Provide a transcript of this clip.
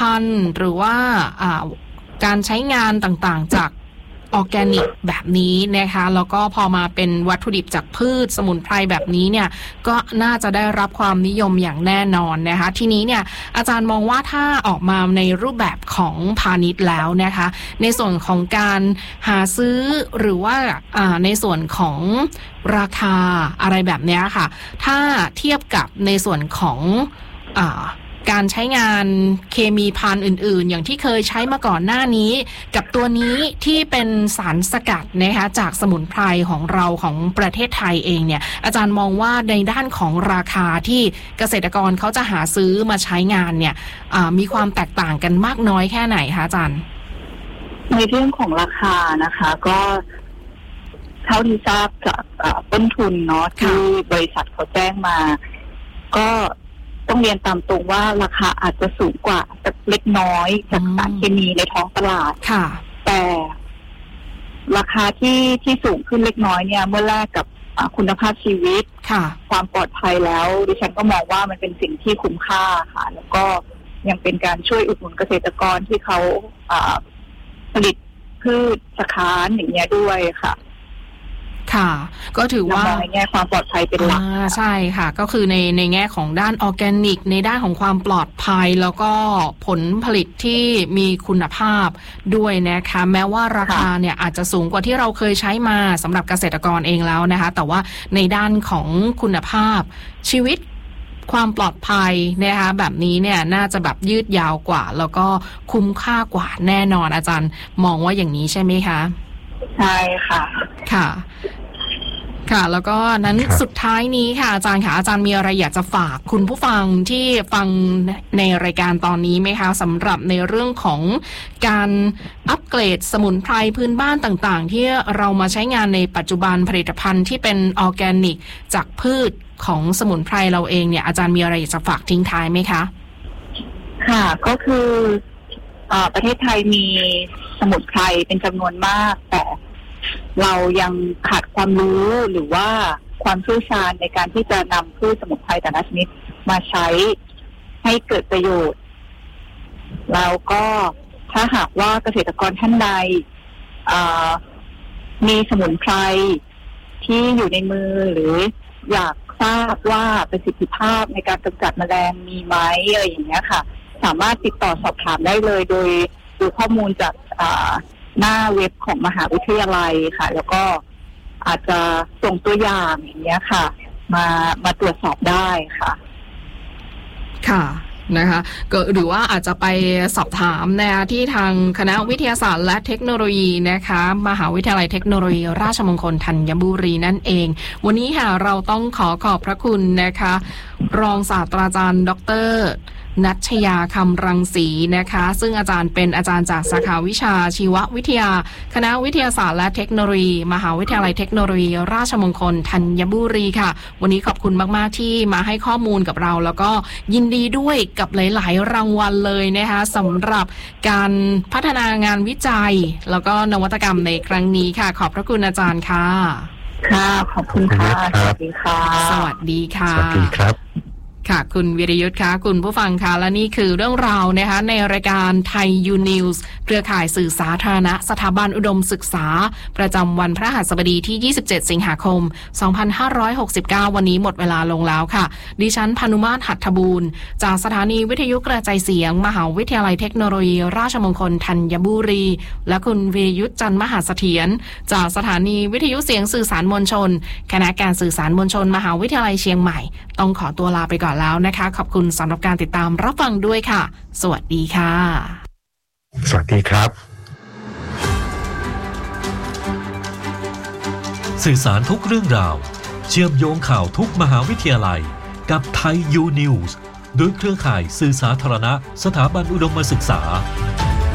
ภัณฑ์หรือว่าการใช้งานต่างๆจากออร์แกนิกแบบนี้นะคะแล้วก็พอมาเป็นวัตถุดิบจากพืชสมุนไพรแบบนี้เนี่ยก็น่าจะได้รับความนิยมอย่างแน่นอนนะคะทีนี้เนี่ยอาจารย์มองว่าถ้าออกมาในรูปแบบของพาณิชย์แล้วนะคะในส่วนของการหาซื้อหรือว่าในส่วนของราคาอะไรแบบนี้ค่ะถ้าเทียบกับในส่วนของการใช้งานเคมีภัณฑ์อื่นๆอย่างที่เคยใช้มาก่อนหน้านี้กับตัวนี้ที่เป็นสารสกัดนะคะจากสมุนไพรของเราของประเทศไทยเองเนี่ยอาจารย์มองว่าในด้านของราคาที่เกษตรกรเขาจะหาซื้อมาใช้งานเนี่ยมีความแตกต่างกันมากน้อยแค่ไหนคะอาจารย์ในเรื่องของราคานะคะก็เท่าที่ทราบจากต้นทุนเนาะที่บริษัทเขาแจ้งมาก็ต้องเรียนตามตรงว่าราคาอาจจะสูงกว่าเล็กน้อยจากสารเคมีในท้องตลาดแต่ราคาที่สูงขึ้นเล็กน้อยเนี่ยเมื่อแลกกับคุณภาพชีวิตความปลอดภัยแล้วดิฉันก็มองว่ามันเป็นสิ่งที่คุ้มค่าค่ะแล้วก็ยังเป็นการช่วยอุดหนุนเกษตรกรที่เขาผลิตพืชสาขาอย่างเงี้ยด้วยค่ะค่ะก็ถือว่าในแง่ความปลอดภัยเป็นหลักใช่ค่ะก็คือในแง่ของด้านออร์แกนิกในด้านของความปลอดภัยแล้วก็ผลผลิตที่มีคุณภาพด้วยนะคะแม้ว่าราคาเนี่ยอาจจะสูงกว่าที่เราเคยใช้มาสำหรับเกษตรกรเองแล้วนะคะแต่ว่าในด้านของคุณภาพชีวิตความปลอดภัยนะคะแบบนี้เนี่ยน่าจะแบบยืดยาวกว่าแล้วก็คุ้มค่ากว่าแน่นอนอาจารย์มองว่าอย่างนี้ใช่ไหมคะใช่ค่ะค่ะแล้วก็นั้นสุดท้ายนี้ค่ะอาจารย์ค่ะอาจารย์มีอะไรอยากจะฝากคุณผู้ฟังที่ฟังในรายการตอนนี้ไหมคะสำหรับในเรื่องของการอัปเกรดสมุนไพรพื้นบ้านต่างๆที่เรามาใช้งานในปัจจุบันผลิตภัณฑ์ที่เป็นออร์แกนิกจากพืชของสมุนไพรเราเองเนี่ยอาจารย์มีอะไรอยากจะฝากทิ้งท้ายไหมคะค่ะก็คือประเทศไทยมีสมุนไพรเป็นจำนวนมากแต่เรายังขาดความรู้หรือว่าความเชี่ยวชาญในการที่จะนำพืชสมุนไพรแต่ละชนิดมาใช้ให้เกิดประโยชน์แล้วก็ถ้าหากว่าเกษตรกรท่านใดมีสมุนไพรที่อยู่ในมือหรืออยากทราบว่าประสิทธิภาพในการกำจัดแมลงมีไหมอะไรอย่างเงี้ยค่ะสามารถติดต่อสอบถามได้เลยโดยดูข้อมูลจากหน้าเว็บของมหาวิทยาลัยค่ะแล้วก็อาจจะส่งตัวอย่างอย่างเงี้ยค่ะมาตรวจสอบได้ค่ะนะคะก็หรือว่าอาจจะไปสอบถามนะคะที่ทางคณะวิทยาศาสตร์และเทคโนโลยีนะคะมหาวิทยาลัยเทคโนโลยีราชมงคลธัญบุรีนั่นเองวันนี้ค่ะเราต้องขอบพระคุณนะคะรองศาสตราจารย์ดร.นัชยาคำรังสีนะคะซึ่งอาจารย์เป็นอาจารย์จากสาขาวิชาชีววิทยาคณะวิทยาศาสตร์และเทคโนโลยีมหาวิทยาลัยเทคโนโลยีราชมงคลธัญบุรีค่ะวันนี้ขอบคุณมากๆที่มาให้ข้อมูลกับเราแล้วก็ยินดีด้วยกับหลายๆรางวัลเลยนะคะสำหรับการพัฒนางานวิจัยแล้วก็นวัตกรรมในครั้งนี้ค่ะขอบพระคุณอาจารย์ค่ะค่ะขอบคุณค่ะสวัสดีค่ะสวัสดีค่ะสวัสดีครับค่ะคุณวิริยุทธ์คะคุณผู้ฟังคะและนี่คือเรื่องราวนะคะในรายการไทยยูนิวส์เครือข่ายสื่อสาธารณะสถาบันอุดมศึกษาประจำวันพฤหัสบดีที่27สิงหาคม2569วันนี้หมดเวลาลงแล้วค่ะดิฉันพานุมาตรหัตถบูรณ์จากสถานีวิทยุกระจายเสียงมหาวิทยาลัยเทคโนโลยีราชมงคลธัญบุรีและคุณวิริยุทธ์จันทร์มหาเสถียรจากสถานีวิทยุเสียงสื่อสารมวลชนคณะการสื่อสารมวลชนมหาวิทยาลัยเชียงใหม่ต้องขอตัวลาไปก่อนแล้วนะคะขอบคุณสำหรับการติดตามรับฟังด้วยค่ะสวัสดีค่ะสวัสดีครับสื่อสารทุกเรื่องราวเชื่อมโยงข่าวทุกมหาวิทยาลัยกับไทยยูนิวส์โดยเครือข่ายสื่อสาธารณะสถาบันอุดมศึกษา